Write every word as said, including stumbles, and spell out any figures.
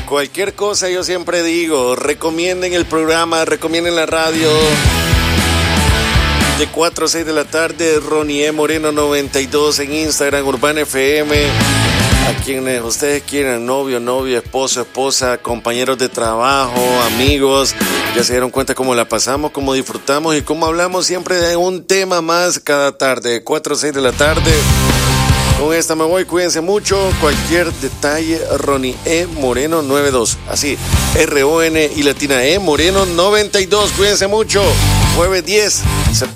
Cualquier cosa yo siempre digo, recomienden el programa, recomienden la radio. De cuatro a seis de la tarde, Ronnie E. Moreno noventa y dos en Instagram, Urbana F M. A quienes ustedes quieran, novio, novia, esposo, esposa, compañeros de trabajo, amigos. Ya se dieron cuenta cómo la pasamos, cómo disfrutamos y cómo hablamos siempre de un tema más cada tarde, de cuatro a seis de la tarde. Con esta me voy, cuídense mucho. Cualquier detalle, Ronnie E. Moreno noventa y dos. Así, R O N y latina E. Moreno noventa y dos. Cuídense mucho. Jueves diez de septiembre.